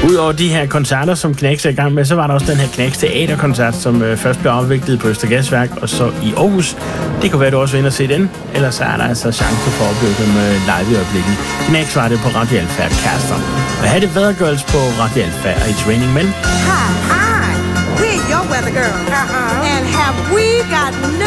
Udover de her koncerter, som Knacks er i gang med, så var der også den her Knacks teaterkoncert, som først blev afviklet på Østergasværk, og så i Aarhus. Det kunne være, du også vil ind og se den, ellers er der altså chance for at opleve dem live i øjeblikket. Knacks var det på Radio Alfa Kaster. Og havde det Weather Girls på Radio Alfa og It's Raining Men. Hi, we're your weather girls. And have we got